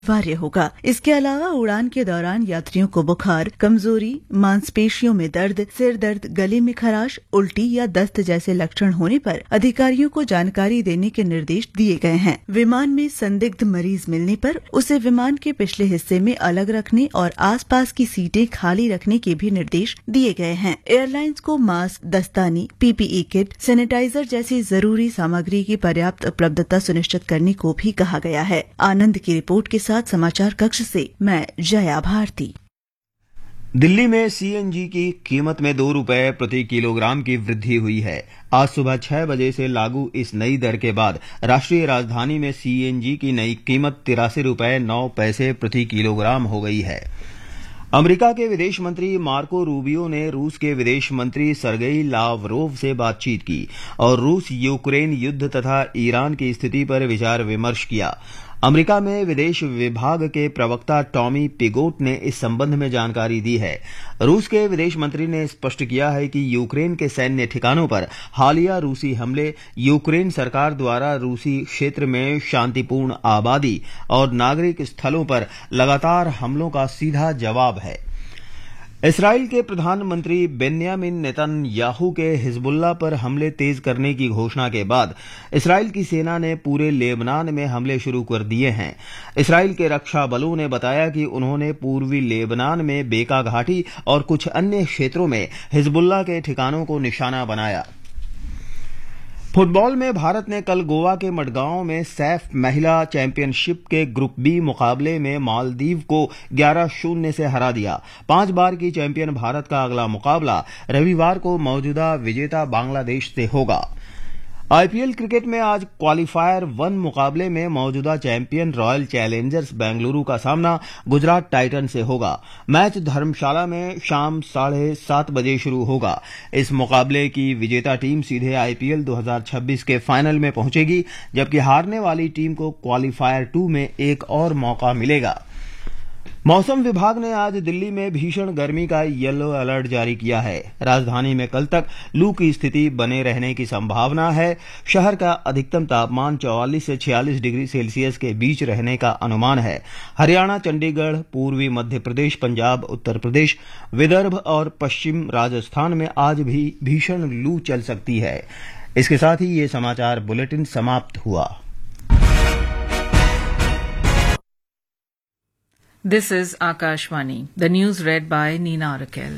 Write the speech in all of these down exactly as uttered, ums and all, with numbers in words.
अनिवार्य होगा। इसके अलावा उड़ान के दौरान यात्रियों को बुखार, कमजोरी, मांसपेशियों में दर्द, सिर दर्द, गले में खराश, उल्टी या दस्त जैसे लक्षण होने पर अधिकारियों को जानकारी देने के निर्देश दिए गए हैं। विमान में संदिग्ध मरीज मिलने पर उसे विमान के पिछले हिस्से में अलग रखने और आसपास की सीटें खाली रखने के भी निर्देश दिए गए हैं। एयरलाइंस को मास्क, दस्ताने, पीपीई किट, सैनिटाइजर जैसी जरूरी सामग्री की पर्याप्त उपलब्धता सुनिश्चित करने को भी कहा गया है। आनंद की रिपोर्ट के साथ समाचार कक्ष से मैं जया भारती। दिल्ली में सीएनजी की कीमत में दो रुपए प्रति किलोग्राम की वृद्धि हुई है। आज सुबह छह बजे से लागू इस नई दर के बाद राष्ट्रीय राजधानी में सीएनजी की नई कीमत तिरासी रुपए नौ पैसे प्रति किलोग्राम हो गई है। अमेरिका के विदेश मंत्री मार्को रूबियो ने रूस के विदेश मंत्री सरगेई लावरोव से बातचीत की और रूस यूक्रेन युद्ध तथा ईरान की स्थिति पर विचार विमर्श किया। अमेरिका में विदेश विभाग के प्रवक्ता टॉमी पिगोट ने इस संबंध में जानकारी दी है। रूस के विदेश मंत्री ने स्पष्ट किया है कि यूक्रेन के सैन्य ठिकानों पर हालिया रूसी हमले यूक्रेन सरकार द्वारा रूसी क्षेत्र में शांतिपूर्ण आबादी और नागरिक स्थलों पर लगातार हमलों का सीधा जवाब है। इसराइल के प्रधानमंत्री बेन्यामिन नेतन्याहू के हिजबुल्लाह पर हमले तेज करने की घोषणा के बाद इसराइल की सेना ने पूरे लेबनान में हमले शुरू कर दिए हैं। इसराइल के रक्षा बलों ने बताया कि उन्होंने पूर्वी लेबनान में बेका घाटी और कुछ अन्य क्षेत्रों में हिजबुल्लाह के ठिकानों को निशाना बनाया। फुटबॉल में भारत ने कल गोवा के मडगांव में सैफ महिला चैंपियनशिप के ग्रुप बी मुकाबले में मालदीव को ग्यारह शून्य से हरा दिया। पांच बार की चैंपियन भारत का अगला मुकाबला रविवार को मौजूदा विजेता बांग्लादेश से होगा। आईपीएल क्रिकेट में आज क्वालीफायर वन मुकाबले में मौजूदा चैंपियन रॉयल चैलेंजर्स बेंगलुरु का सामना गुजरात टाइटन से होगा। मैच धर्मशाला में शाम साढ़े सात बजे शुरू होगा। इस मुकाबले की विजेता टीम सीधे आईपीएल दो हज़ार छब्बीस के फाइनल में पहुंचेगी, जबकि हारने वाली टीम को क्वालीफायर टू में एक और मौका मिलेगा। मौसम विभाग ने आज दिल्ली में भीषण गर्मी का येलो अलर्ट जारी किया है। राजधानी में कल तक लू की स्थिति बने रहने की संभावना है। शहर का अधिकतम तापमान चौवालीस से छियालीस डिग्री सेल्सियस के बीच रहने का अनुमान है। हरियाणा, चंडीगढ़, पूर्वी मध्य प्रदेश, पंजाब, उत्तर प्रदेश, विदर्भ और पश्चिम राजस्थान में आज भी भीषण लू चल सकती है। इसके साथ ही ये समाचार बुलेटिन समाप्त हुआ। This is Akashvani. The news read by Neena Rakel.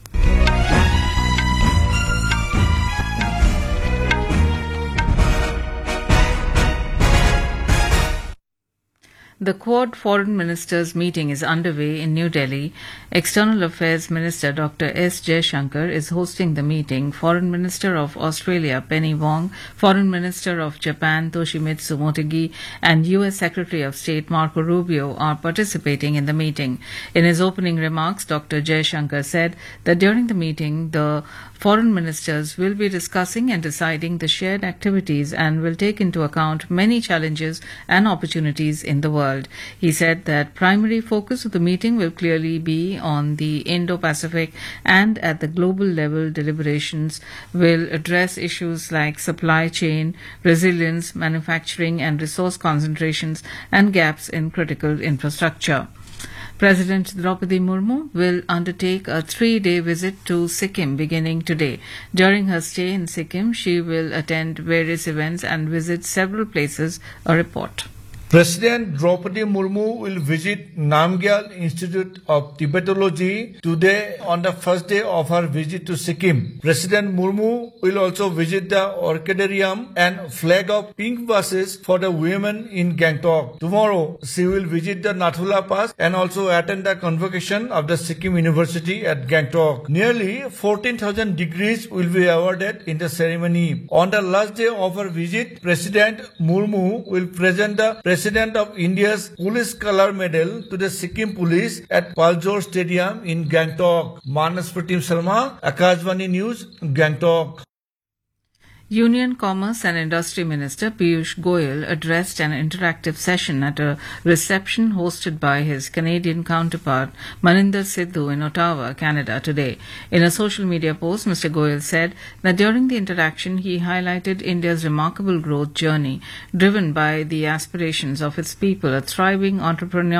The Quad Foreign Ministers meeting is underway in New Delhi. External Affairs Minister Doctor S. Jaishankar is hosting the meeting. Foreign Minister of Australia Penny Wong, Foreign Minister of Japan Toshimitsu Motegi, and U S Secretary of State Marco Rubio are participating in the meeting. In his opening remarks, Doctor Jaishankar said that during the meeting, the foreign ministers will be discussing and deciding the shared activities and will take into account many challenges and opportunities in the world. He said that primary focus of the meeting will clearly be on the Indo-Pacific, and at the global level deliberations will address issues like supply chain, resilience, manufacturing and resource concentrations and gaps in critical infrastructure. President Draupadi Murmu will undertake a three-day visit to Sikkim beginning today. During her stay in Sikkim, she will attend various events and visit several places. A report. President Draupadi Murmu will visit Namgyal Institute of Tibetology today on the first day of her visit to Sikkim. President Murmu will also visit the Orchidarium and flag off pink buses for the women in Gangtok. Tomorrow, she will visit the Nathula Pass and also attend the convocation of the Sikkim University at Gangtok. Nearly fourteen thousand degrees will be awarded in the ceremony. On the last day of her visit, President Murmu will present the President of India's Police Color Medal to the Sikkim Police at Paljor Stadium in Gangtok. Manas Pratim Sharma, Akashvani News, Gangtok. Union Commerce and Industry Minister Piyush Goyal addressed an interactive session at a reception hosted by his Canadian counterpart Maninder Sidhu in Ottawa, Canada today. In a social media post, Mister Goyal said that during the interaction he highlighted India's remarkable growth journey driven by the aspirations of its people, a thriving entrepreneurial